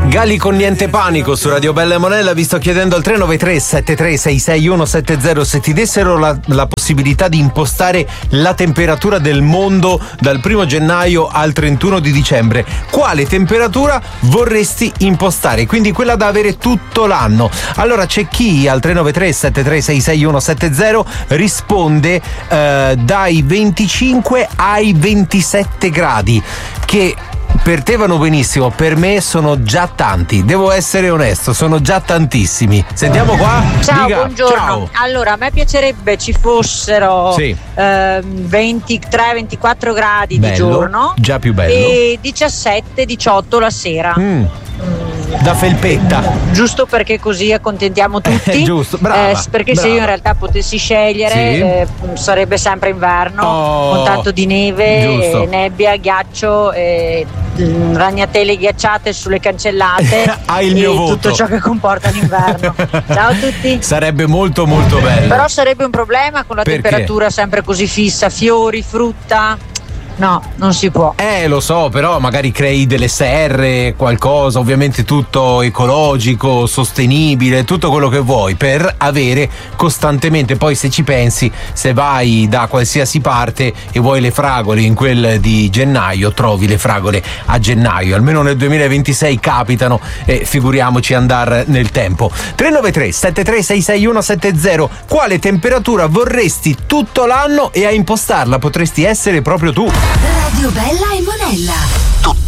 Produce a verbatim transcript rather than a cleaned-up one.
Gali con Niente Panico su Radio Bella e Monella. Vi sto chiedendo al tre nove tre sette tre sei sei uno sette zero se ti dessero la, la possibilità di impostare la temperatura del mondo dal primo gennaio al trentuno di dicembre, quale temperatura vorresti impostare? Quindi quella da avere tutto l'anno. Allora c'è chi al tre nove tre sette tre sei sei uno sette zero risponde eh, dai venticinque ai ventisette gradi, che per te vanno benissimo, per me sono già tanti, devo essere onesto, sono già tantissimi. Sentiamo qua. Ciao, Diga. buongiorno. Ciao. Allora, a me piacerebbe ci fossero Sì. ehm, ventitré ventiquattro gradi Bello, di giorno, già più bello. e diciassette diciotto la sera. Mm. Da felpetta. Giusto perché così accontentiamo tutti. Giusto, brava, Eh, perché brava. se io in realtà potessi scegliere, Sì. eh, sarebbe sempre inverno, Oh, con tanto di neve, giusto. eh, nebbia, ghiaccio, eh, mm, ragnatele ghiacciate sulle cancellate. Hai il e mio voto. tutto ciò che comporta l'inverno. Ciao a tutti. Sarebbe molto molto bello. Però sarebbe un problema con la Perché? temperatura sempre così fissa, fiori, frutta. No, non si può. Eh, lo so, però magari crei delle serre, qualcosa, ovviamente tutto ecologico, sostenibile, tutto quello che vuoi per avere costantemente. Poi se ci pensi, se vai da qualsiasi parte e vuoi le fragole in quel di gennaio, trovi le fragole a gennaio, almeno nel duemilaventisei capitano, e figuriamoci andare nel tempo. tre nove tre sette tre sei sei uno sette zero, quale temperatura vorresti tutto l'anno e a impostarla potresti essere proprio tu? Radio Bella e Monella.